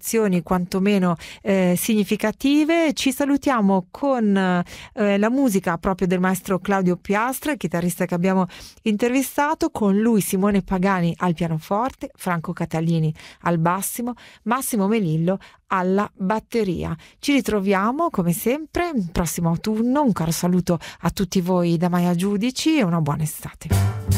informazioni quantomeno significative. Ci salutiamo con la musica proprio del maestro Claudio Piastra, il chitarrista che abbiamo intervistato. Con lui Simone Pagani al pianoforte, Franco Catalini al bassimo, Massimo Melillo alla batteria. Ci ritroviamo come sempre il prossimo autunno. Un caro saluto a tutti voi da Maia Giudici e una buona estate.